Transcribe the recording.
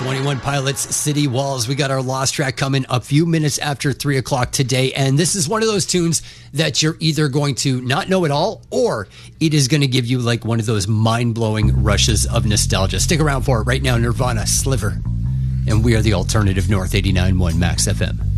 21 Pilots, City Walls. We got our Lost track coming a few minutes after 3 o'clock today. And this is one of those tunes that you're either going to not know at all, or it is going to give you like one of those mind-blowing rushes of nostalgia. Stick around for it right now. Nirvana, Sliver. And we are the Alternative North 89.1 Max FM.